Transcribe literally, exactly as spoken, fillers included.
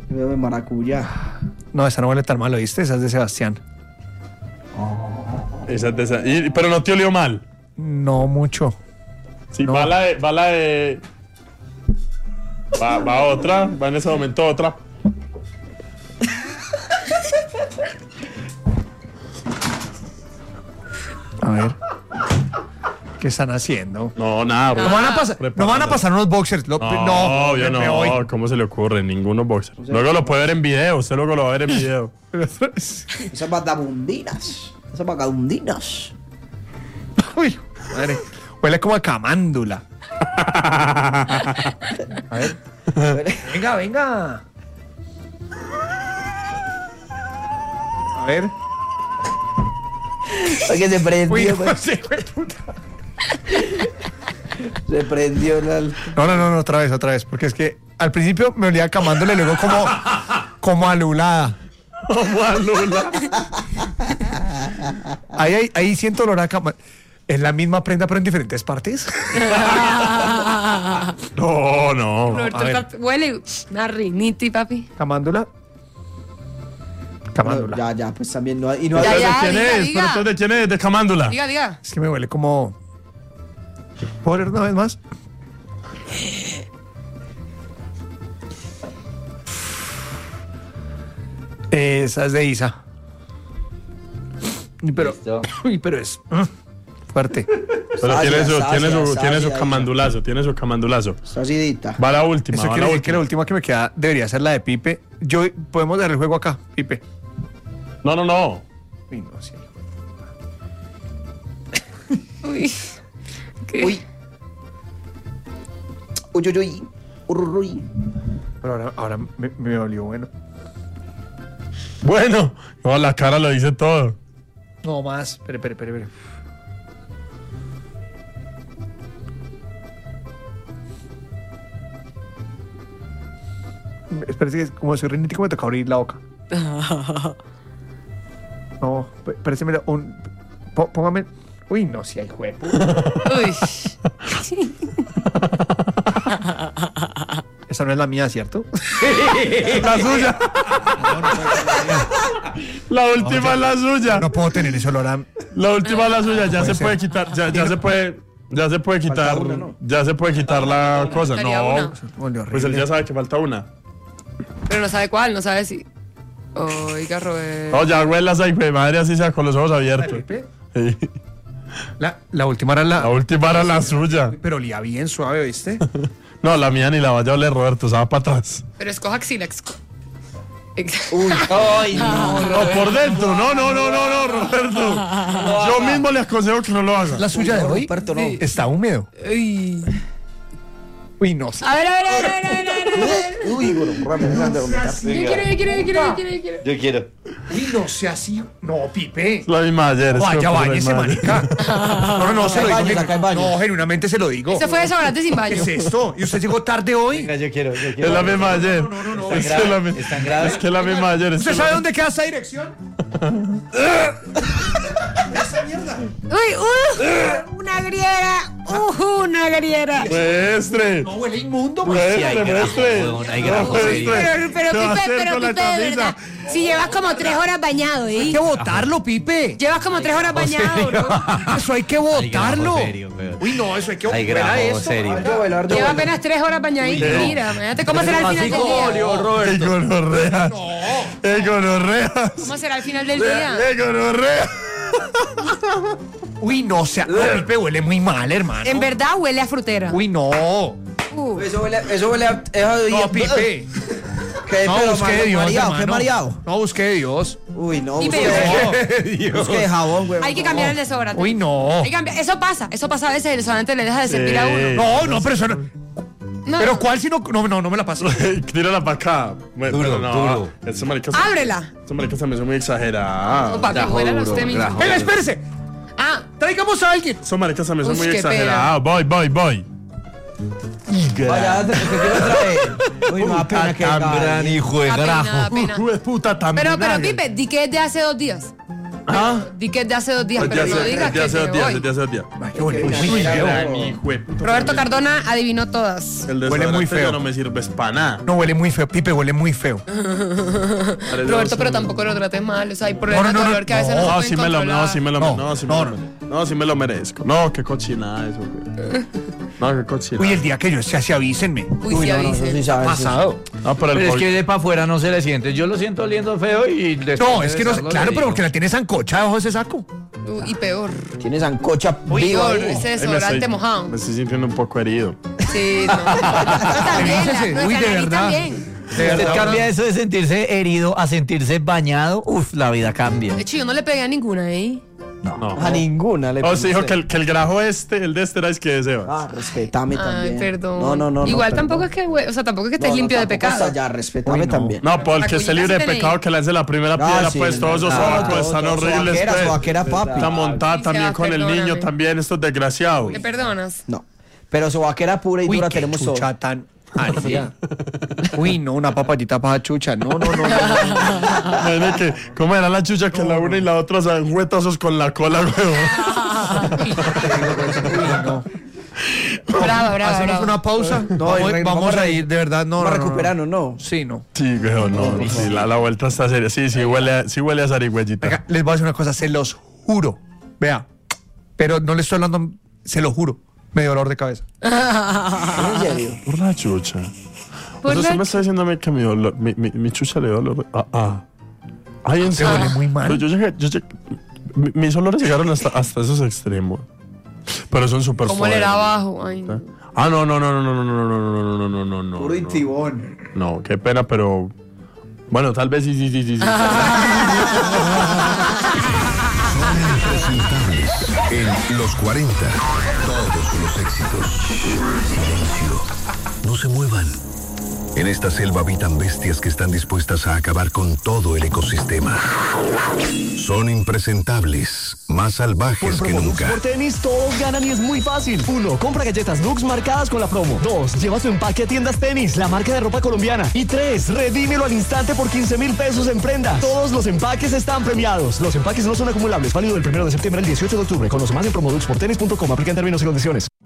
De maracuyá. No, esa no huele tan mal, ¿oíste? Esa es de Sebastián. Oh. Esa es de esa. Y, pero no te olió mal. No mucho. Sí, no. va la de... Va la de... Va, va otra, va en ese momento otra. A ver. ¿Qué están haciendo? No, nada. No van a pasar, no van a pasar unos boxers. Lo, No, no, yo me no. voy. ¿Cómo se le ocurre? Ninguno boxer. Luego lo puede ver en video. Usted luego lo va a ver en video. Esas vagabundinas. Esas vagabundinas. Uy, madre. Huele como a camándula. A ver. Venga, venga. A ver. Oye, se prendió. Uy, no, pues. se fue puta. Se prendió la... No, no, no, no, otra vez, otra vez. Porque es que al principio me olía a camándula y luego como, como a lulada. Como a Lula. Ahí, ahí, ahí siento olor a camándula. ¿Es la misma prenda pero en diferentes partes? No, no. Roberto, a ver. papi, huele una riniti, papi. ¿Camándula? Camándula. Ya, ya, pues también no hay... Y no Ya, hay... ¿De ya, quién diga, es? diga. ¿Pero entonces de quién es? ¿De Camándula? Diga, diga. Es que me huele como... ¿Puedo oler una vez más? Esa es de Isa. Uy, pero, Listo. uy, pero es mm, fuerte. Pero Sácila, tiene su, sácila, tiene su, sácila, tiene su sácila. camandulazo, tiene su camandulazo. Está acidita. Va la última, Eso va quiere la decir que la última. última que me queda debería ser la de Pipe. Yo, podemos dar el juego acá, Pipe. No, no, no. Uy, no, sí. Uy. ¿Qué? Uy. Uy, uy, uy. Urruruy. Pero ahora, ahora me, me olió bueno. Bueno, no, la cara lo dice todo. No más. Espere, espere, espere, espere. Espera, que como soy rinítico me toca abrir la boca. No, p- parece mira, un... po- Póngame... Uy, no, si hay juego. Uy. Esa no es la mía, ¿cierto? La suya. La última es la suya. No puedo tener ese olor a... La última es la suya. Ya Puede se puede ser. quitar, ya, ya se puede, ya se puede quitar, una, ¿no? ya se puede quitar la cosa. Faltaría No, una. Olió pues él horrible. ya sabe que falta una. Pero no sabe cuál, no sabe si. Oiga, Roberto. No, ya huelas ahí, güey, madre, así sea con los ojos abiertos. Pipe. Sí. La, la última era la... La última era la suya. Pero olía bien suave, ¿viste? No, la mía ni la vaya a oler, Roberto, se va para atrás. Pero escoja Xilex. Uy, ay, no. No, por dentro, no, no, no, no, no, Roberto. Yo mismo le aconsejo que no lo haga. La suya de hoy Roberto, no. está húmedo. Uy. Uy, no sé. A ver, a ver, a ver, a ver, a ver, a ver. Uy, bueno, rápido, grande, vomitar. Yo quiero, yo quiero, yo quiero, yo quiero, yo quiero. Yo quiero. Uy, no sea así. No, Pipe. Es la misma de ayer. es Vaya, que fue la váyese, misma de ayer. marica. No, no, no, se lo Acá hay digo. baños, acá hay baños. No, genuinamente se lo digo. Ese fue desodorante sin ¿Qué baño. es esto? ¿Y usted llegó tarde hoy? Venga, yo quiero, yo Es quiero. la misma de ayer. no, no, no. Es Están que la graves, mi- están graves. es que la misma de ayer. es ¿Usted que sabe la- dónde queda esta dirección? Uy, uh, una griera. Uh, una griera. Muestre. No, huele inmundo, Muestre, man. muestre. hay grafo, Muestre. Pero, pero ¿Qué va a Pipe, hacer pero con la Pipe, de camisa? verdad. Si llevas como tres horas bañado, Hay ¿eh? que botarlo, Pipe. Llevas como tres horas bañado, bro. Eso hay que botarlo. serio, weón. Uy, no, eso hay que Hay fuera grafo esto. serio. Yo bailo, yo Lleva bailo. apenas tres horas bañadito. Sí. Mira, imagínate cómo será el final del día. ¡Qué gonorrea! ¡Qué gonorrea! ¿Cómo será el final del día? ¡Qué gonorrea! Uy, no, o sea, no, Pipe huele muy mal, hermano. En verdad huele a frutera. Uy, no. Uh, Eso huele, eso huele a... Eso, No, Pipe. ¿Qué, No, pero, busque de Dios, mareado, ¿qué hermano. mareado? No, busque de Dios. Uy, no, Y busque peor. de busque de jabón, güey. hay que cambiar el desodorante. Uy, no. Hay que cambiar- Eso pasa, eso pasa a veces, el desodorante le deja de servir a uno. No, no, pero eso no. No. Pero ¿cuál si no? No, no, no me la paso. Tírala para acá. Bueno, Duro, no, duro. Estos maricas, Ábrela. estos maricas también son muy exagerados. No, papi, huélala usted mismo. grajo. Venga, espérese. Ah, Traigamos a alguien. Estos maricas también son Uy, muy qué exagerados. Voy, voy, voy. Vaya, te quiero traer. Uy, no, apenas que Tan gran gane. hijo de apenas, grajo. apenas. Hijo de puta también. Pero, pero, Pipe, di que es de hace dos días. ¿Ah? Di que es de hace dos días, Es de pero no hace- digas es de que hace es dos de días, hoy. es de hace dos días. Ay, qué huele muy Uy, feo. gran hijo de puta. Roberto Cardona adivinó todas. El Huele muy desodorante feo. ya no me sirve para nada. No, huele muy feo. Pipe, huele muy feo. Roberto, pero tampoco lo trates mal. O sea, hay No, problemas no, no, de dolor que a veces no, No, se pueden sí me lo, controlar. no, sí me lo, No, no, sí no, me lo, no, sí me lo merezco. No, qué cochinada eso, güey. No, qué cochinada. Uy, el día que yo se hace, avísenme. Uy, Uy, sí, no, no, eso avisen. sí saben, sí, Pasado. No, pero el Pero es pol- que de para afuera no se le siente. Yo lo siento oliendo feo y después No, de es que no sé. besarlo Claro, le pero digo. porque la tienes ancocha debajo de ese saco. Uh, y peor. sí. Tienes ancocha viva Peor, ahí. ese Ay, me desodorante estoy- mojado. Me estoy sintiendo un poco herido. Sí, no. También, Revísese. la- Uy, nuestra de nariz verdad. también. De Usted verdad, cambia una- eso de sentirse herido a sentirse bañado. Uf, la vida cambia. De hecho, yo no le pegué a ninguna, ¿eh? No. A ninguna le O se dijo puse. que el, que el grajo este, el de este era es que de Sebas. Ah, respetame también. Ay, perdón. No, no, no. Igual no, tampoco perdón. es que, güey, o sea, tampoco es que estés No, no, limpio de tampoco pecado. hasta allá, respetame Uy, no. también. No, porque el La que esté cuñita libre de sí tenía. pecado que lance la primera Ah, piedra, sí, pues no, todos esos no, ojos todo, están todo, horribles. sobaquera, pues. sobaquera, papi. Está montada Sí, también Sebas, con el perdóname. niño, también estos desgraciados. ¿Me perdonas? No. Pero sobaquera pura y Uy, dura qué tenemos todo. chucha tan aria. Uy, no, una papayita para chucha. No, no, no. no, no. Imagínate que, ¿cómo era la chucha que la una y la otra se dan juguetazos con la cola, huevón? Uy, no. Brava, brava, Hacemos brava. una pausa. No, vamos, y re- vamos vamos a a ir, de verdad. No, Vamos a no, no, no. recuperarnos, ¿no? Sí, no. Sí, huevón, no. Sí, la, la vuelta está seria. Sí, sí huele a, sí huele a zarigüeyita. Venga, les voy a decir una cosa, se los juro. Vea, pero no les estoy hablando, se lo juro. Me dio dolor de cabeza. ¿En serio? Por la chucha. Por Eso la sí me está diciendo a mí que mi, dolor, mi, mi, mi chucha le dio dolor. Ah, ah. Ay, en serio. huele muy mal. Pero yo llegué, yo llegué- mi- mis olores llegaron hasta, hasta esos extremos. Pero son súper ¿Cómo le era fuertes. abajo? Ay, no. Ah, no, no, no, no, no, no, no, no, no, no, no, no, no. Puro no. intibón. No, qué pena, pero. Bueno, tal vez sí, sí, sí, sí. sí. Impresentables en Los cuarenta. Todos los éxitos. Silencio. No se muevan. En esta selva habitan bestias que están dispuestas a acabar con todo el ecosistema. Son impresentables, más salvajes que nunca. Por tenis todos ganan y es muy fácil. Uno, compra galletas Nux marcadas con la promo. Dos, lleva su empaque a Tiendas Tenis, la marca de ropa colombiana. Y tres, redímelo al instante por quince mil pesos en prendas. Todos los empaques están premiados. Los empaques no son acumulables. Válido del primero de septiembre al dieciocho de octubre. Conoce más en promodux por tenis punto com. Aplican términos y condiciones.